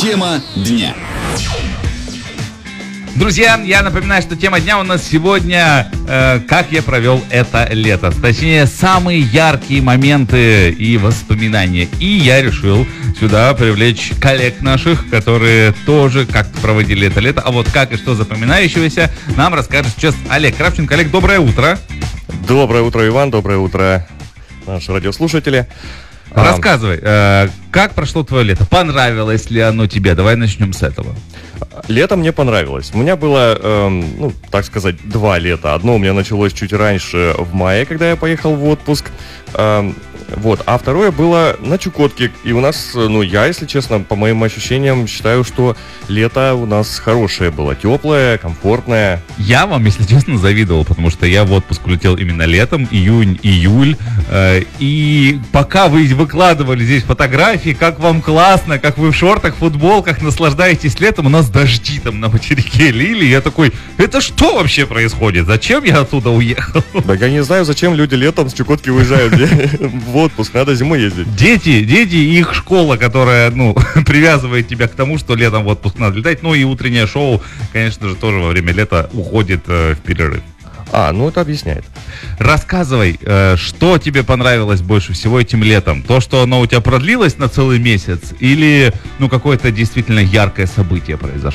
Тема дня. Друзья, я напоминаю, что тема дня у нас сегодня «Как я провел это лето». Точнее, самые яркие моменты и воспоминания. И я решил сюда привлечь коллег наших, которые тоже как-то проводили это лето. А вот как и что запоминающегося нам расскажет сейчас Олег Кравченко. Олег, доброе утро. Доброе утро, Иван, доброе утро, наши радиослушатели. Рассказывай, как прошло твое лето? Понравилось ли оно тебе? Давай начнем с этого. Лето мне понравилось. У меня было, так сказать, 2 лета. Одно у меня началось чуть раньше, в мае, когда я поехал в отпуск. А второе было на Чукотке. И у нас, я, если честно, по моим ощущениям, считаю, что лето у нас хорошее было. Теплое, комфортное. Я вам, если честно, завидовал, потому что я в отпуск улетел именно летом, июнь, июль. И пока вы выкладывали здесь фотографии, как вам классно, как вы в шортах, футболках наслаждаетесь летом, у нас дожди там на материке лили. Я такой, это что вообще происходит? Зачем я оттуда уехал? Да я не знаю, зачем люди летом с Чукотки уезжают в отпуск, надо зимой ездить. Дети и их школа, которая, привязывает тебя к тому, что летом в отпуск надо летать. Ну и утреннее шоу, конечно же, тоже во время лета уходит в перерыв. Это объясняет. Рассказывай, что тебе понравилось больше всего этим летом? То, что оно у тебя продлилось на целый месяц? Или, какое-то действительно яркое событие произошло?